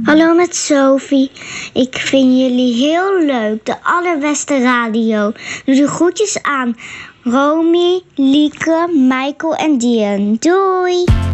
Hallo met Sophie. Ik vind jullie heel leuk. De allerbeste radio. Doe de groetjes aan Romy, Lieke, Michael en Dian. Doei!